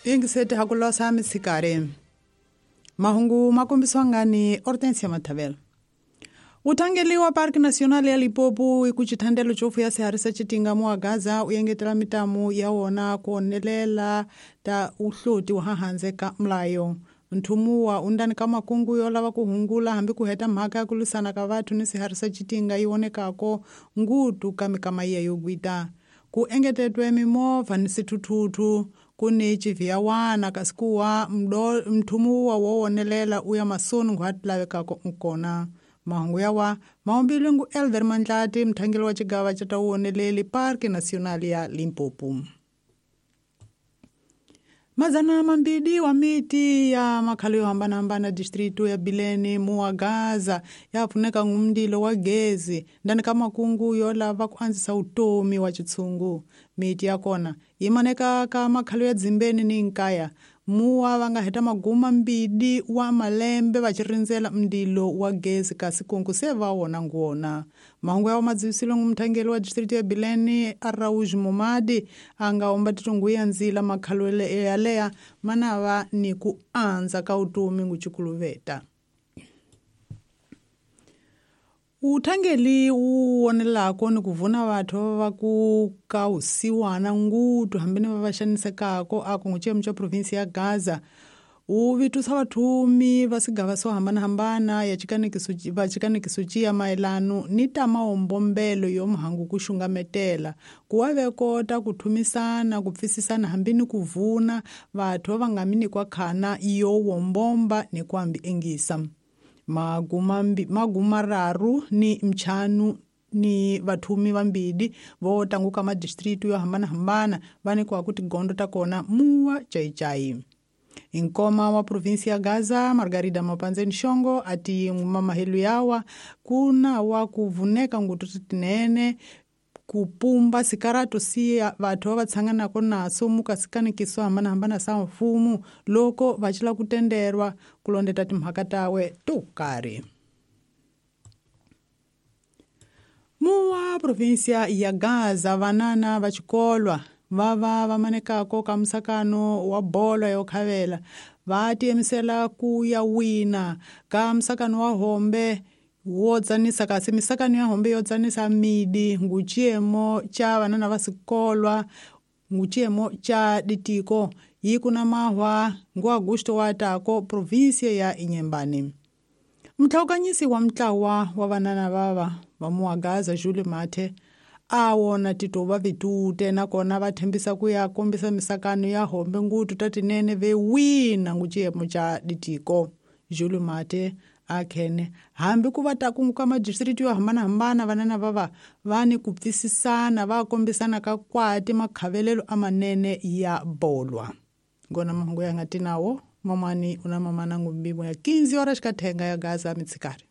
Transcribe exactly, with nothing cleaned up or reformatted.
Ingisete hakulosa mitsikare. Mahungu makumbiswa ngani Hortensia Matavela. Utangeliwa Park National ya Limpopo ikuchithandelo chofu ya seharisa chitinga mua Gaza uyengetela mitamu ya wona kuonelela ta uhloti wahahanzeka mlayo. Ntumu wa undani kama kungu yola kuhungula hambi kuheta mhaka kulusana kavatu ni seharisa chitinga iwonekako ngutu kamikama iya yogwita. Kuengetetwe mimo vanisitututu kuni chivia wana kasikuwa mtumu wa wonelela uya masonu nguhatlawe kako mkona. Mahungu yawa maombilingu Elder Manjati mtangilo wa chigawa chata uoneleli Park National ya Limpopo. Mazana mambidi wa miti ya makhalio hambana hambana distritu ya Bileni mua Gaza ya funeka ngumndilo wa gezi ndani kama kungu yola vakuanzisa utomi wa chitsungu. Miti ya kona imaneka ka makhalio ya dzimbeni ni nkaya mua wanga heta maguma mbidi wa malembe wachirinzela mndilo wa gezi kasi kungu seva wona nguona. Mahungu ya madziwisilo ngumtangelo wa distritu ya Bileni Arauj Mumadi anga omba titungu ya nzila makhalio ya lea manawa ni kuanza kautumi nguchukuluveta. Utangeli uonelako ni kuvuna watu wakukausiwana ngutu hambini wavashanisekako ako nguchie mcha provinsi ya Gaza. Uvitu sa watumi vasigava so hambana hambana ya chikani kisuchi, chikani kisuchi ya mailanu nita maombombelo yo mhangu kushunga metela. Kuwave kota kutumisana, kupfisisana hambini kuvuna watu wangamini kwa kana iyo wombomba ni kuambi engisa. Maguma, mbi, maguma raru ni mchanu ni vatumi wambidi vota ngu kama distritu yo hambana hambana vani kwa kuti gondo takona muwa chai chai. Inkoma wa provinsi ya Gaza Margarida Mapanze Nshongo ati mama helu yawa kuna wa kuvuneka ngututinene kupumba sikarato siya watu watsangana kona somuka sikani kiso hambana hambana sama fumu loko vachila kutenderwa kulonde tati mhakatawe tukari. Muwa provinsia ya Gaza vanana vachikolwa vava vamanekako kamsakano wa bolo ya ukhavela vati emisela kuya wina kamsakano wa hombe wodzanisa kasi misakano ya hombe yodzanisa midi nguchiemo cha vanana vasikolwa nguchiemo cha ditiko yikuna mahwa ngu Augusto watako provinsia ya Inyembani. Mtlaukanyisi wa mtlawa wa vanana vava vamuwa Gaza Julie Mathe awona titova vitute na kona vathembisa kuya kombisa misakano ya hombe ngutu tatinene ve wina nguchiemo cha ditiko. Julie Mathe akhene hambi kuvatakungu kama distritu yo hambana hambana vanana vava vani kupfisisana vakombisana kakwati makhavelelo amanene ya bolwa. Ngona mahungu ya ngati nawo mamani unamamana ngumbimo ya quinze horas kathenga ya Gaza mitsikari.